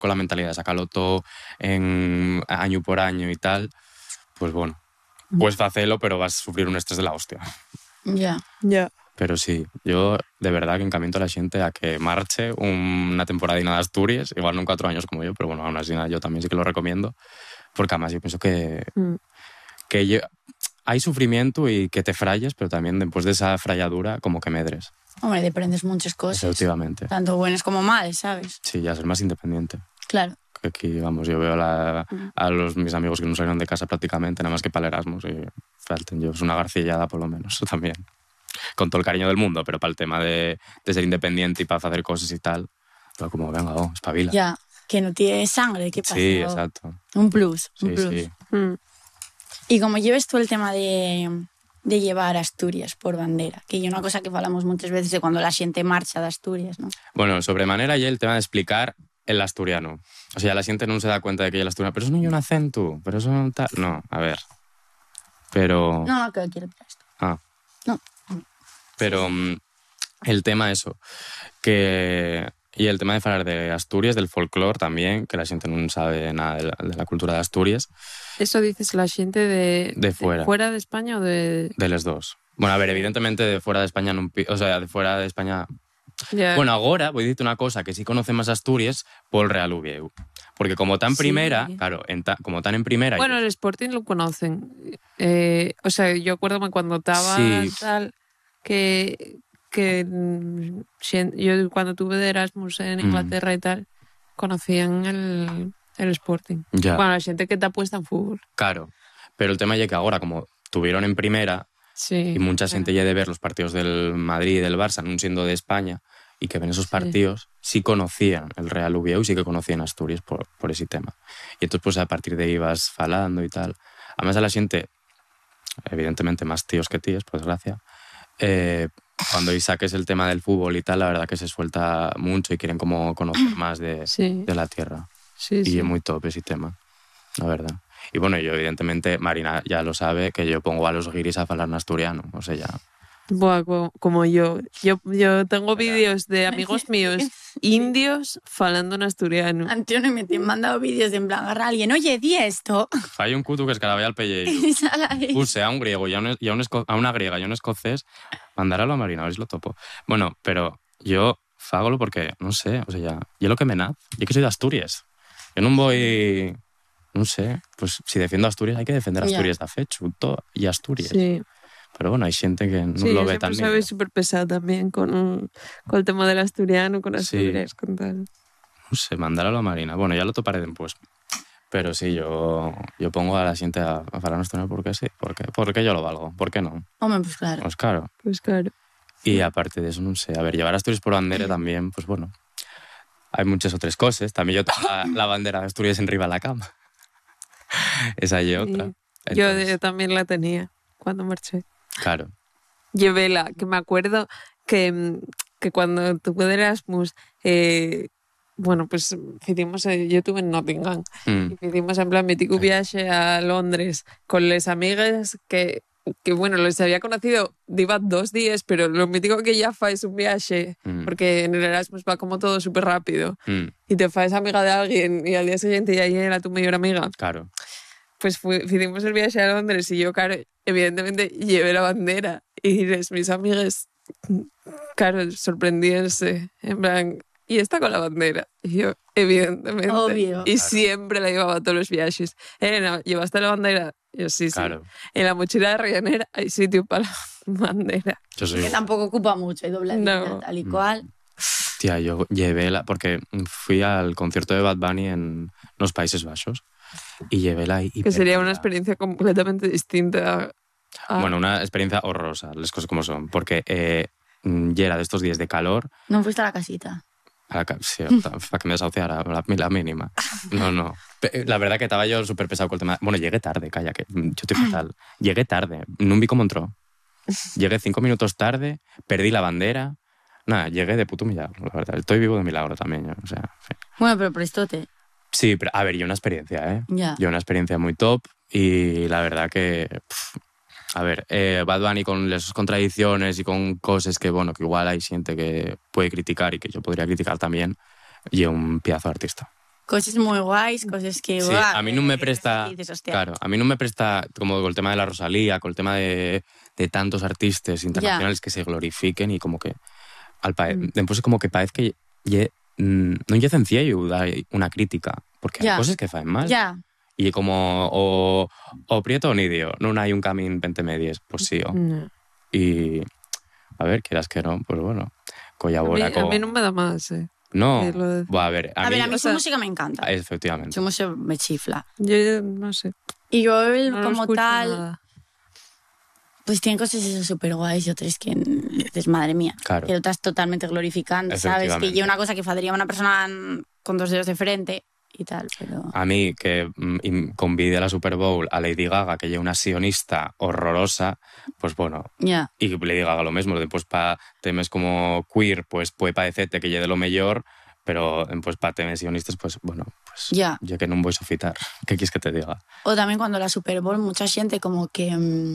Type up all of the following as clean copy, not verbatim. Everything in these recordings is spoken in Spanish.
con la mentalidad de sacarlo todo en año por año y tal, pues bueno, puedes hacerlo, pero vas a sufrir un estrés de la hostia. Ya. Pero sí, yo de verdad que encamiento a la gente a que marche una temporadina de Asturias, igual no en 4 años como yo, pero bueno, aún así yo también sí que lo recomiendo, porque además yo pienso que hay sufrimiento y que te frayes, pero también después de esa frayadura como que medres. Hombre, aprendes muchas cosas. Efectivamente. Tanto buenas como malas, ¿sabes? Sí, ya ser más independiente. Claro. Que aquí, vamos, yo veo mis amigos que no salieron de casa prácticamente, nada más que para el Erasmus, y falten yo, es una garcillada por lo menos, también. Con todo el cariño del mundo, pero para el tema de ser independiente y para hacer cosas y tal, pero como, venga, espabila. Ya, que no tiene sangre, ¿qué pasa? Sí, exacto. Un plus. Sí. Y como lleves tú el tema de llevar Asturias por bandera, que hay una cosa que hablamos muchas veces de cuando la gente marcha de Asturias, ¿no? Bueno, sobremanera y el tema de explicar el asturiano. O sea, la gente no se da cuenta de que hay el asturiano, pero eso no hay un acento, pero eso no tal. No, a ver. Pero... No, que quiero decir esto. No. Pero el tema eso, que... Y el tema de hablar de Asturias, del folclore también, que la gente no sabe nada de la cultura de Asturias. ¿Eso dices la gente de fuera? ¿Fuera de España o de...? De los dos. Bueno, a ver, evidentemente de fuera de España o sea, de fuera de España... Yeah. Bueno, ahora voy a decirte una cosa, que sí conoce más Asturias por el Real Oviedo. Porque como tan primera, claro, como tan en primera... Bueno, el Sporting lo conocen. O sea, yo acuerdo cuando estaba tal, que yo cuando tuve de Erasmus en Inglaterra y tal, conocían el Sporting. Ya. Bueno, la gente que te apuesta en fútbol. Claro, pero el tema es que ahora, como tuvieron en primera, y mucha gente ya de ver los partidos del Madrid y del Barça, no siendo de España, y que ven esos partidos, sí conocían el Real Oviedo y sí que conocían Asturias por ese tema. Y entonces, pues a partir de ahí vas falando y tal. Además a la gente, evidentemente más tíos que tías, por desgracia, cuando saques el tema del fútbol y tal, la verdad que se suelta mucho y quieren como conocer más de la tierra. Y es muy top ese tema, la verdad. Y bueno, yo evidentemente, Marina ya lo sabe, que yo pongo a los guiris a hablar en asturiano, o sea, ya... Buah, como yo tengo vídeos de amigos míos indios falando en asturiano. Antonio me te han mandado vídeos de en plan, agarra a alguien, oye, di esto. Hay un cutu que es cada vez al pellejo. Puse a un griego y a una griega y a un escocés, mandarlo a Marina, a ver si lo topo. Bueno, pero yo fágolo porque, no sé, o sea, ya, yo lo que me nace, yo que soy de Asturias. Yo no voy, no sé, pues si defiendo Asturias hay que defender Asturias de fe, chuto, y Asturias. Sí. Pero bueno, hay gente que no lo ve tan bien. Sí, yo súper pesada también con el tema del asturiano, con Asturias, con tal. No sé, mandáralo a Marina. Bueno, ya lo toparé después. Pero sí, yo pongo a la gente a hablar asturiano porque sí. Porque yo lo valgo. ¿Por qué no? Hombre, pues claro. Pues claro. Y aparte de eso, no sé. A ver, llevar Asturias por bandera también, pues bueno. Hay muchas otras cosas. También yo tengo la bandera de Asturias enriba de la cama. Esa y otra. Entonces... Yo también la tenía cuando marché. Claro. Llevéla, que me acuerdo que cuando tuve de Erasmus, bueno, pues hicimos, yo estuve en Nottingham, y hicimos en plan mítico viaje a Londres con las amigas que bueno, les había conocido, iba 2 días, pero lo mítico que ya fais un viaje, porque en el Erasmus va como todo súper rápido, y te fais amiga de alguien y al día siguiente ya era tu mayor amiga. Claro. Pues hicimos el viaje a Londres y yo, claro, evidentemente llevé la bandera y mis amigas, claro, sorprendíanse, en plan, ¿y está con la bandera? Y yo, evidentemente. Obvio. Y siempre la llevaba a todos los viajes. Elena, ¿llevaste la bandera? Yo, sí. Claro. En la mochila de Ryanair hay sitio para la bandera. Que tampoco ocupa mucho, hay dobladita, tal y cual. Tía, yo llevé porque fui al concierto de Bad Bunny en los Países Bajos y llevé la que sería una experiencia completamente distinta. Bueno, una experiencia horrorosa, las cosas como son, porque ya era de estos días de calor. ¿No fuiste a la casita? Sí, para que me desahuciara la mínima. No. La verdad que estaba yo súper pesado con el tema. Bueno, llegué tarde, calla, que yo estoy fatal. Llegué tarde, no vi cómo entró. Llegué 5 minutos tarde, perdí la bandera. Nada, llegué de puto milagro, la verdad. Estoy vivo de milagro también, o sea... Sí. Bueno, pero prestote. Sí, pero a ver, yo una experiencia, ¿eh? Ya. Yo una experiencia muy top y la verdad que... A ver, Bad Bunny con las contradicciones y con cosas que, bueno, que igual hay gente que puede criticar y que yo podría criticar también, y un pedazo de artista. cosas muy guays, cosas que... Sí, a mí no me presta... Claro, a mí no me presta como con el tema de la Rosalía, con el tema de tantos artistas internacionales que se glorifiquen y como que... Después como que parece que no lle sencillo dar una crítica, porque hay cosas que fan mal. Y como o prieto o nidio, no hay un camino 20 medias, pues sí. Y a ver, quieras que no, pues bueno, collabora a mí no me da más, No, a ver, a mí su música me encanta. Efectivamente. Su música me chifla. Yo no sé. Y yo no como tal... Nada. Pues tienen cosas súper guays y otras que dices, madre mía, claro. Que lo estás totalmente glorificando, ¿sabes? Que yo una cosa que faría una persona con 2 dedos de frente y tal, pero... A mí, que convide a la Super Bowl a Lady Gaga, que ella es una sionista horrorosa, pues bueno, y Lady Gaga lo mismo, después para temas como queer, pues puede parecerte que ella de lo mejor, pero pues para temas sionistas, pues bueno, pues yo que no voy a sofitar, ¿qué quieres que te diga? O también cuando la Super Bowl, mucha gente como que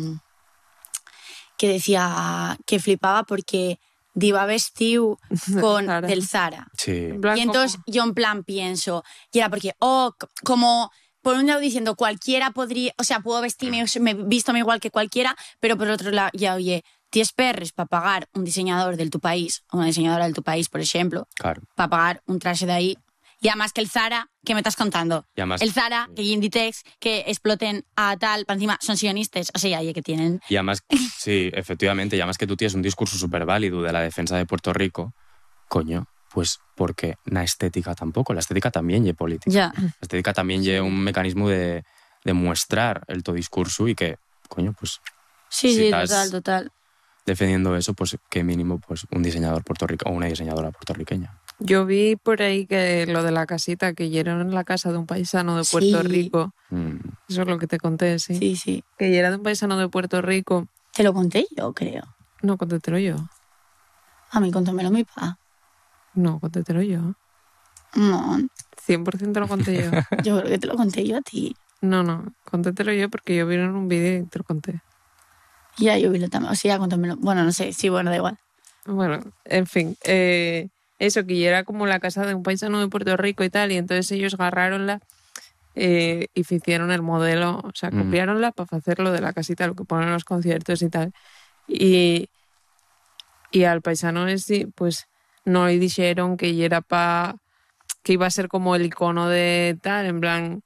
decía que flipaba porque iba vestido con del Zara. Sí. Y entonces yo en plan pienso, y era porque, como por un lado diciendo cualquiera podría, o sea, puedo vestirme, vístome igual que cualquiera, pero por otro lado, ya oye, tienes perres para pagar un diseñador del tu país, o una diseñadora del tu país, por ejemplo, claro. Para pagar un traje de ahí. Y además que el Zara, ¿qué me estás contando? El Zara, que Inditex, que exploten a tal, para encima son sionistas, o sea, ya que tienen... Y además, sí, efectivamente, y además que tú tienes un discurso súper válido de la defensa de Puerto Rico, coño, pues porque la estética tampoco, la estética también lleva política. La estética también lleva un mecanismo de mostrar el tu discurso y que, coño, pues... Sí, total. Defendiendo eso, pues qué mínimo pues un diseñador puertorriqueño o una diseñadora puertorriqueña. Yo vi por ahí que lo de la casita, que llegaron en la casa de un paisano de Puerto Rico. Eso es lo que te conté, ¿sí? Sí. Que era de un paisano de Puerto Rico. Te lo conté yo, creo. No, contételo yo. A mí contómelo mi pa. No, contételo yo. No. 100% te lo conté yo. Yo creo que te lo conté yo a ti. No, contételo yo porque yo vi en un vídeo y te lo conté. Ya, yo vi lo también. O sea, contómelo. Bueno, no sé. Sí, bueno, da igual. Bueno, en fin. Eso, que era como la casa de un paisano de Puerto Rico y tal, y entonces ellos agarraronla y hicieron el modelo, o sea, copiaronla para hacer lo de la casita, lo que ponen en los conciertos y tal. Y al paisano ese, pues, no le dijeron que era que iba a ser como el icono de tal, en plan,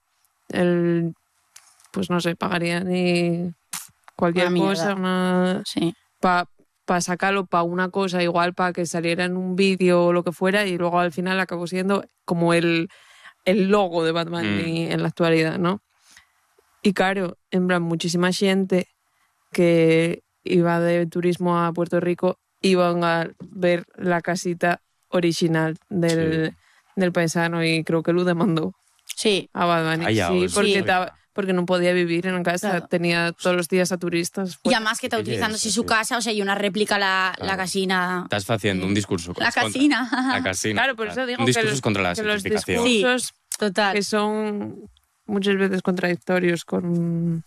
pues no sé, pagaría ni cualquier cosa, sí. Para sacarlo para una cosa, igual para que saliera en un vídeo o lo que fuera, y luego al final acabó siendo como el logo de Batman en la actualidad, ¿no? Y claro, en plan, muchísima gente que iba de turismo a Puerto Rico iban a ver la casita original del paisano y creo que lo demandó a Batman. Porque no podía vivir en casa, claro. Tenía todos los días a turistas. Y además que está utilizando su casa, o sea, y una réplica la casina. Estás haciendo un discurso. La casina. La casina. Claro, por eso digo un discurso contra la simplificación. Los discursos total. Que son muchas veces contradictorios con...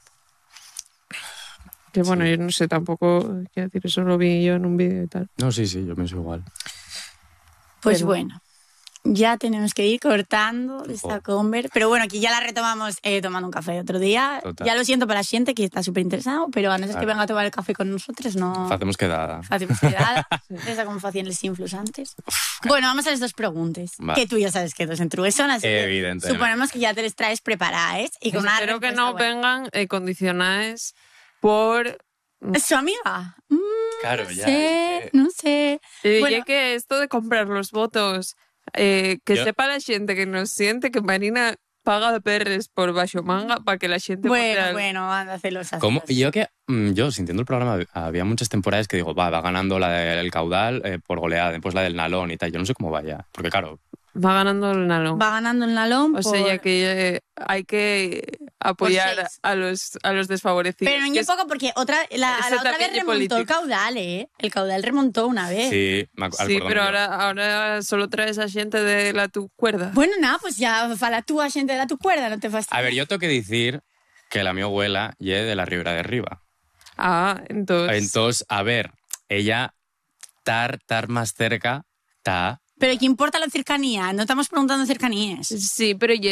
Que bueno, yo no sé tampoco, quiero decir, eso lo vi yo en un vídeo y tal. No, sí, yo pienso igual. Pues bueno. Ya tenemos que ir cortando esta conver. Pero bueno, aquí ya la retomamos tomando un café otro día. Total. Ya lo siento para la gente que está súper interesado, pero a no ser que venga a tomar el café con nosotros, no... Hacemos quedada. Esa como facían los influx antes. Bueno, vamos a las 2 preguntas. Va. Que tú ya sabes que 2 en true son, así que suponemos que ya te les traes preparadas. Y con una espero que no vengan condicionadas por... ¿Su amiga? Claro, ya. No sé. Bueno, que esto de comprar los votos... sepa la gente que nos siente que Marina paga perres por baixo manga para que la gente... Bueno, anda celosa. ¿Cómo? Yo, sintiendo el programa, había muchas temporadas que digo, va ganando la del caudal por goleada, después la del Nalón y tal. Yo no sé cómo vaya, porque claro... Va ganando el Nalón. Va ganando el Nalón. O sea, ya que hay que apoyar a los desfavorecidos. Pero no poco porque la otra vez remontó el caudal, ¿eh? El caudal remontó una vez. Sí, pero ahora solo traes a gente de la tu cuerda. Bueno, nada, pues ya fala tú a gente de la tu cuerda, no te fastidies. A ver, yo tengo que decir que la mi abuela es de la Ribera de Riva. Entonces... Entonces, a ver, ella tar más cerca está Pero ¿qué importa la cercanía? No estamos preguntando cercanías. Sí, pero yo